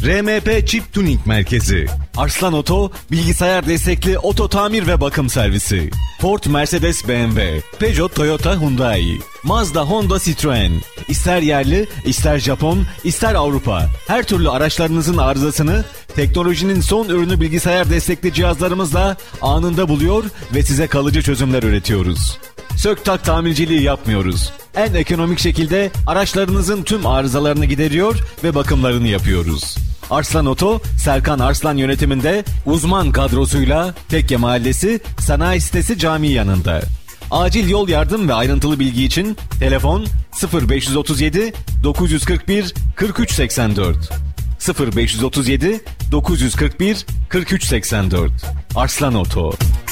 RMP Çip Tuning Merkezi. Arslan Oto, bilgisayar destekli oto tamir ve bakım servisi. Ford, Mercedes, BMW, Peugeot, Toyota, Hyundai, Mazda, Honda, Citroen. İster yerli, ister Japon, ister Avrupa. Her türlü araçlarınızın arızasını teknolojinin son ürünü bilgisayar destekli cihazlarımızla anında buluyor ve size kalıcı çözümler üretiyoruz. Sök tak tamirciliği yapmıyoruz. En ekonomik şekilde araçlarınızın tüm arızalarını gideriyor ve bakımlarını yapıyoruz. Arslan Oto, Serkan Arslan yönetiminde uzman kadrosuyla Tekke Mahallesi Sanayi Sitesi Camii yanında. Acil yol yardım ve ayrıntılı bilgi için telefon 0537 941 4384 0537 941 4384. Arslan Oto.